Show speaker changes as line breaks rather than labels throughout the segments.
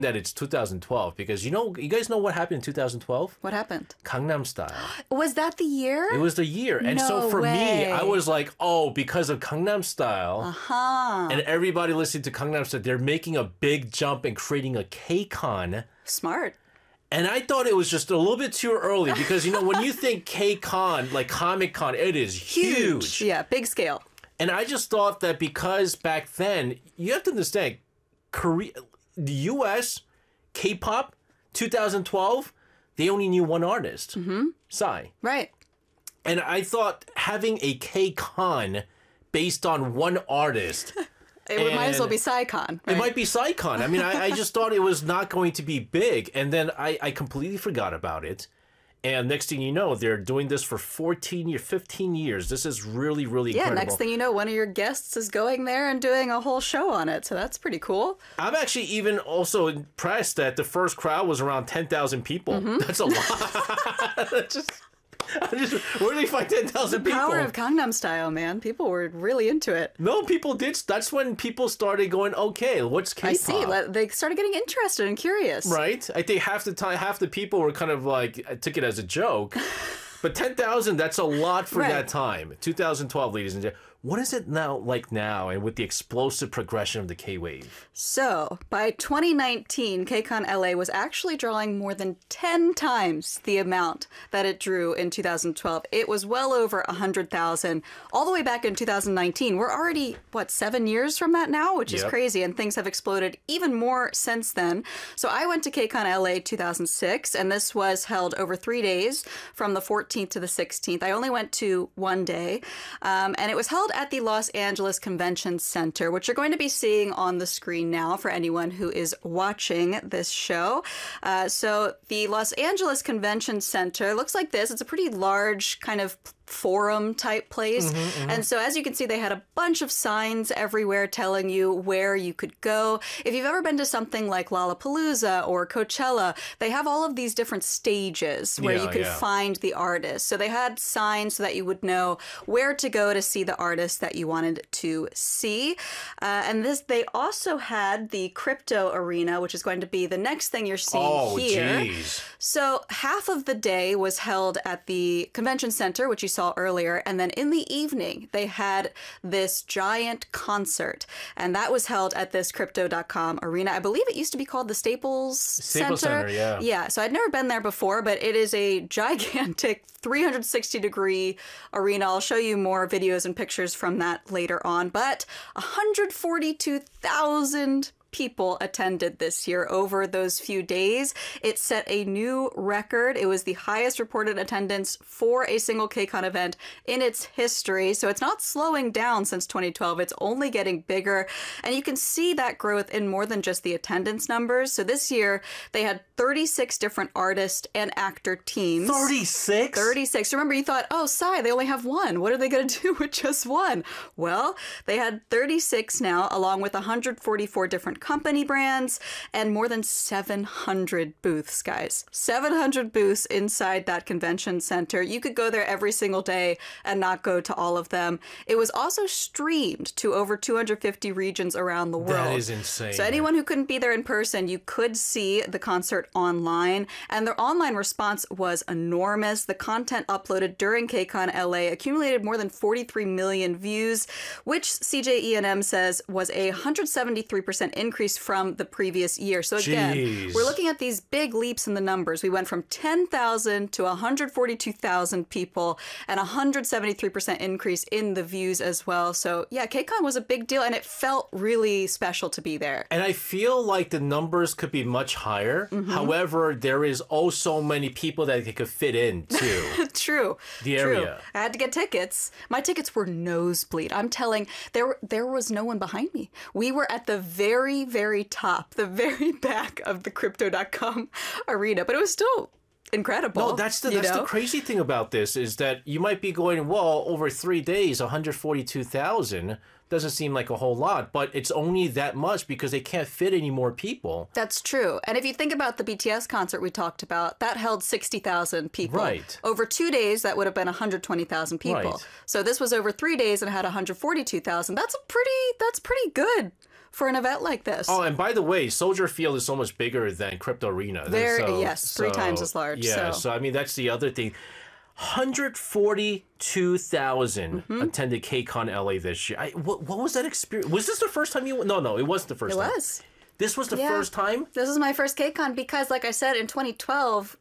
that it's 2012 because you guys know what happened in 2012?
What happened?
Gangnam Style.
Was that the year?
It was the year. And so
No
for me,
way.
I was like, oh, because of Gangnam Style and everybody listening to Gangnam Style, they're making a big jump and creating a K-Con.
Smart.
And I thought it was just a little bit too early because, when you think K-Con, like Comic-Con, it is huge.
Yeah, big scale.
And I just thought that because back then, you have to understand, the U.S., K-pop, 2012, they only knew one artist, Psy.
Right.
And I thought having a K-Con based on one artist...
It might as well be PsyCon. Right?
It might be PsyCon. I mean, I just thought it was not going to be big. And then I completely forgot about it. And next thing you know, they're doing this for 15 years. This is really, really incredible.
Next thing you know, one of your guests is going there and doing a whole show on it. So that's pretty cool.
I'm actually even also impressed that the first crowd was around 10,000 people. That's a lot. Where do they find 10,000 people?
Power of Gangnam Style, man. People were really into it.
No, people did. That's when people started going, okay, what's K-pop?
I see. They started getting interested and curious.
Right? I think half the people were kind of like, took it as a joke. But 10,000, that's a lot for that time. 2012, ladies and gentlemen. What is it like now and with the explosive progression of the K-Wave?
So, by 2019, KCON LA was actually drawing more than 10 times the amount that it drew in 2012. It was well over 100,000 all the way back in 2019. We're already, 7 years from that now, which is crazy, and things have exploded even more since then. So I went to KCON LA 2006, and this was held over 3 days from the 14th to the 16th. I only went to one day, and it was held at the Los Angeles Convention Center, which you're going to be seeing on the screen now for anyone who is watching this show. So the Los Angeles Convention Center looks like this. It's a pretty large kind of forum type place. And so as you can see, they had a bunch of signs everywhere telling you where you could go. If you've ever been to something like Lollapalooza or Coachella, they have all of these different stages where you can find the artist. So they had signs so that you would know where to go to see the artist that you wanted to see. And they also had the crypto arena, which is going to be the next thing you're seeing here.
Geez.
So half of the day was held at the convention center, which you saw earlier, and then in the evening they had this giant concert, and that was held at this Crypto.com arena. I believe it used to be called the Staples Center. Yeah, so I'd never been there before, but it is a gigantic 360-degree arena. I'll show you more videos and pictures from that later on, but 142,000 people attended this year over those few days. It set a new record. It was the highest reported attendance for a single KCON event in its history. So it's not slowing down since 2012. It's only getting bigger. And you can see that growth in more than just the attendance numbers. So this year they had 36 different artist and actor teams.
36?
36. Remember, you thought, oh, Psy, they only have one. What are they going to do with just one? Well, they had 36 now, along with 144 different company brands and more than 700 booths, guys. 700 booths inside that convention center. You could go there every single day and not go to all of them. It was also streamed to over 250 regions around the world.
That is insane.
So anyone who couldn't be there in person, you could see the concert online, and their online response was enormous. The content uploaded during KCON LA accumulated more than 43 million views, which CJENM says was a 173% increase from the previous year. So again, we're looking at these big leaps in the numbers. We went from 10,000 to 142,000 people and 173% increase in the views as well. So yeah, KCON was a big deal, and it felt really special to be there.
And I feel like the numbers could be much higher. However, there is oh so many people that they could fit into.
True.
The area.
I had to get tickets. My tickets were nosebleed. I'm telling, there was no one behind me. We were at the very, very top, the very back of the Crypto.com arena, but it was still incredible.
No, that's the crazy thing about this is that you might be going, well, over 3 days, 142,000 doesn't seem like a whole lot, but it's only that much because they can't fit any more people.
That's true. And if you think about the BTS concert we talked about, that held 60,000 people.
Right.
Over 2 days, that would have been 120,000 people.
Right.
So this was over 3 days and had 142,000. That's pretty good for an event like this.
Oh, and by the way, Soldier Field is so much bigger than Crypto Arena.
Yes, 3 times as large.
Yeah, so I mean, that's the other thing. 142,000 attended KCON LA this year. What was that experience? Was this the first time you went? No, it wasn't the first time.
It was.
This was the first time?
This is my first KCON because, like I said, in 2012,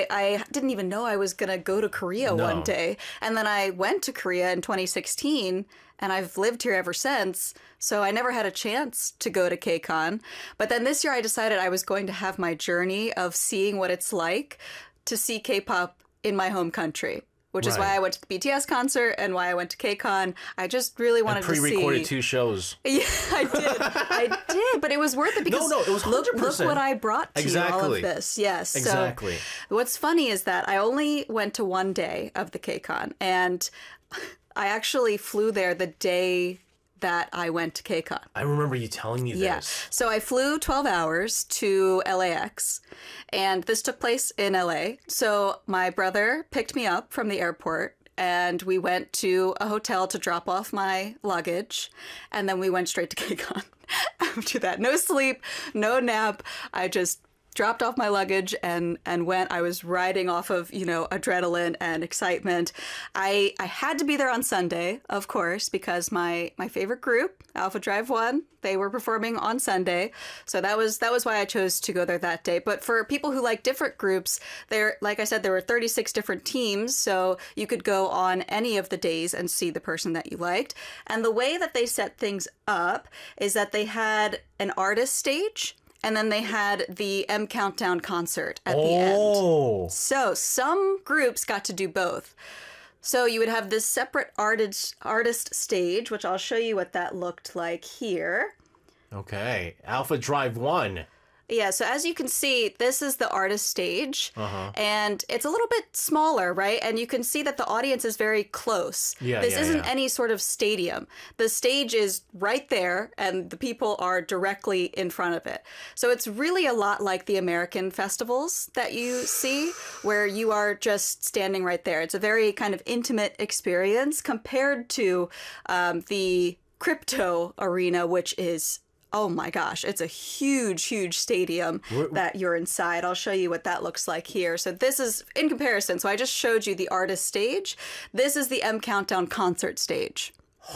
I didn't even know I was going to go to Korea one day. And then I went to Korea in 2016, and I've lived here ever since. So I never had a chance to go to KCON. But then this year I decided I was going to have my journey of seeing what it's like to see K-pop in my home country. Which is why I went to the BTS concert and why I went to KCON. I just really wanted to see.
Pre-recorded 2 shows.
Yeah, I did, but it was worth it because
it was 100%.
Look what I brought to you, all of this. Yes,
exactly.
So what's funny is that I only went to one day of the KCON, and I actually flew there the day that I went to KCON.
I remember you telling me this.
Yeah. So I flew 12 hours to LAX, and this took place in LA. So my brother picked me up from the airport, and we went to a hotel to drop off my luggage, and then we went straight to KCON. After that, no sleep, no nap. I just dropped off my luggage and went. I was riding off of, adrenaline and excitement. I had to be there on Sunday, of course, because my favorite group, Alpha Drive One, they were performing on Sunday. So that was why I chose to go there that day. But for people who like different groups, like I said, there were 36 different teams. So you could go on any of the days and see the person that you liked. And the way that they set things up is that they had an artist stage, and then they had the M Countdown concert at the end. So some groups got to do both. So you would have this separate artist stage, which I'll show you what that looked like here.
Okay. Alpha Drive One.
Yeah, so as you can see, this is the artist stage, and it's a little bit smaller, right? And you can see that the audience is very close. This isn't any sort of stadium. The stage is right there, and the people are directly in front of it. So it's really a lot like the American festivals that you see, where you are just standing right there. It's a very kind of intimate experience compared to the Crypto Arena, which is, oh my gosh, it's a huge, huge stadium that you're inside. I'll show you what that looks like here. So this is in comparison. So I just showed you the artist stage. This is the M Countdown concert stage.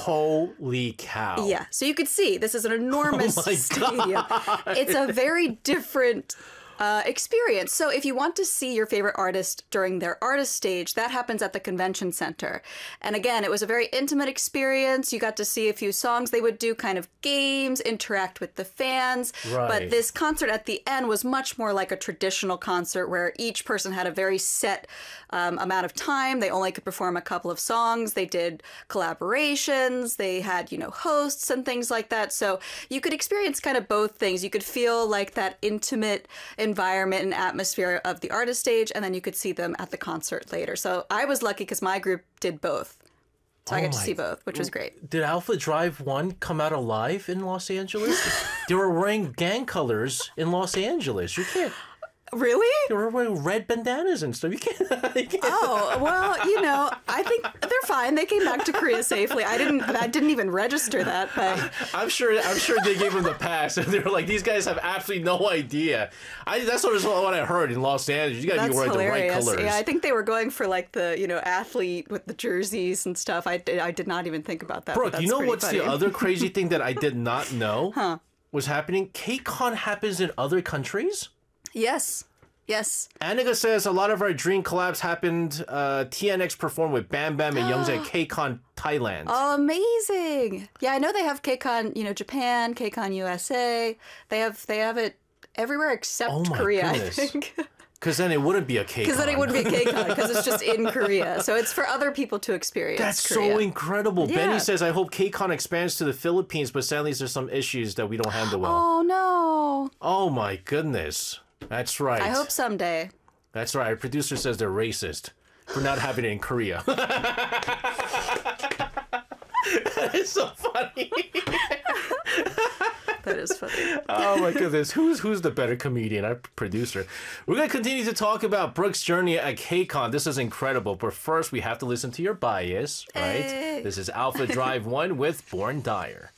Holy cow.
Yeah. So you could see this is an enormous stadium. It's a very different experience. So if you want to see your favorite artist during their artist stage, that happens at the convention center. And again, it was a very intimate experience. You got to see a few songs. They would do kind of games, interact with the fans. But this concert at the end was much more like a traditional concert where each person had a very set amount of time. They only could perform a couple of songs. They did collaborations. They had, hosts and things like that. So you could experience kind of both things. You could feel like that intimate environment and atmosphere of the artist stage, and then you could see them at the concert later. So I was lucky because my group did both. So I got to see both, which was great.
Did Alpha Drive 1 come out alive in Los Angeles? They were wearing gang colors in Los Angeles. You can't.
Really?
They were wearing red bandanas and stuff. You can't.
Oh, well, I think they're fine. They came back to Korea safely. I didn't even register that, but
I'm sure they gave them the pass. They were like, these guys have absolutely no idea. That's what I heard in Los Angeles. You got to be wearing the right colors.
Yeah, I think they were going for like the athlete with the jerseys and stuff. I did not even think about that.
Brooke, you know what's funny. The other crazy thing that I did not know was happening? KCON happens in other countries?
Yes.
Anika says a lot of our dream collabs happened. TNX performed with Bam Bam and Youngjae at KCON Thailand.
Oh, amazing! Yeah, I know they have KCON, Japan, KCON USA. They have it everywhere except Korea.
Goodness.
I think.
Because then it wouldn't be a KCON.
Because then it wouldn't be a KCON because it's just in Korea. So it's for other people to experience.
That's
Korea.
So incredible.
Yeah.
Benny says, I hope KCON expands to the Philippines, but sadly there's some issues that we don't handle well.
Oh, no.
Oh, my goodness. That's right.
I hope someday.
That's right. Our producer says they're racist for not having it in Korea. That is so funny.
That is funny.
Oh my goodness. Who's the better comedian? Our producer. We're going to continue to talk about Brooke's journey at KCON. This is incredible. But first, we have to listen to your bias, right?
Hey.
This is Alpha Drive 1 with Born Dyer.